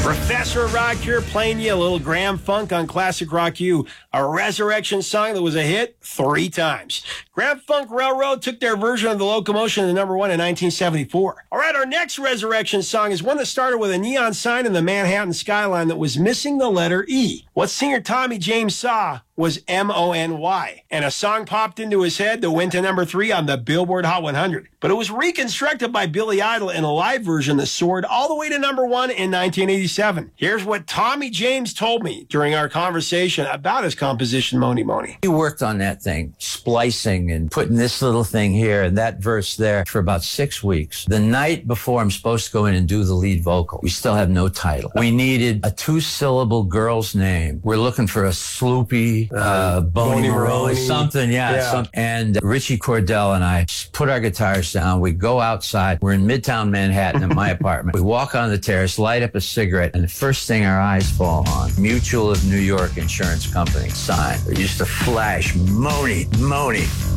Professor Rock here, playing you a little Graham Funk on Classic Rock U, a Resurrection song that was a hit 3 times. Graham Funk Railroad took their version of The Locomotion to number 1 in 1974. All right, our next Resurrection song is one that started with a neon sign in the Manhattan skyline that was missing the letter E. What singer Tommy James saw was M-O-N-Y, and a song popped into his head that went to number 3 on the Billboard Hot 100. But it was reconstructed by Billy Idol in a live version that soared all the way to number 1 in 1987. Here's what Tommy James told me during our conversation about his composition, Mony Mony. He worked on that thing, splicing and putting this little thing here and that verse there for about 6 weeks. The night before I'm supposed to go in and do the lead vocal, we still have no title. We needed a 2-syllable girl's name. We're looking for a Sloopy, Boney Morelli, something, and Richie Cordell and I put our guitars down. We go outside. We're in Midtown Manhattan at my apartment. We walk on the terrace, light up a cigarette, and the first thing our eyes fall on, Mutual of New York Insurance Company sign. It used to flash, Mony, Mony.